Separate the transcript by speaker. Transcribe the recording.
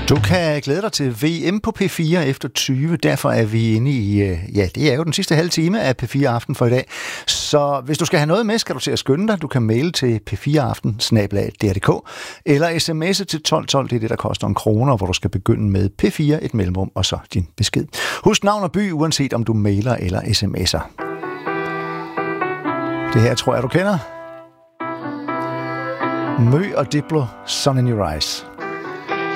Speaker 1: Du kan glæde dig til VM på P4 efter 20. Derfor er vi inde i, det er jo den sidste halve time af P4 Aften for i dag. Så hvis du skal have noget med, skal du til at skynde dig. Du kan maile til p4aften@dr.dk eller sms'e til 1212. Det er det, der koster 1 kroner, hvor du skal begynde med P4, et mellemrum og så din besked. Husk navn og by, uanset om du mailer eller sms'er. Det her tror jeg, du kender. Mø og Diplo, Sun in Your Eyes.